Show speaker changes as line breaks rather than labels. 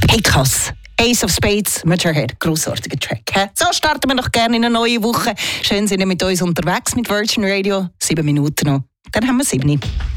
Hey krass. Ace of Spades, Motorhead, grossartiger Track. So starten wir noch gerne in eine neue Woche. Schön sind ihr mit uns unterwegs mit Virgin Radio. 7 Minuten noch. Dann haben wir 7.